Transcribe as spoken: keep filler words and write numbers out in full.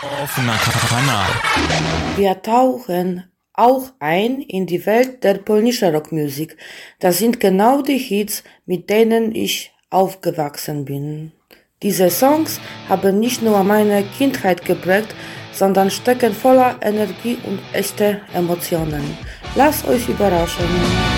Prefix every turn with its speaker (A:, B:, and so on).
A: Offener Kanal.
B: Wir tauchen auch ein in die Welt der polnischen Rockmusik. Das sind genau die Hits, mit denen ich aufgewachsen bin. Diese Songs haben nicht nur meine Kindheit geprägt, sondern stecken voller Energie und echte Emotionen. Lasst euch überraschen.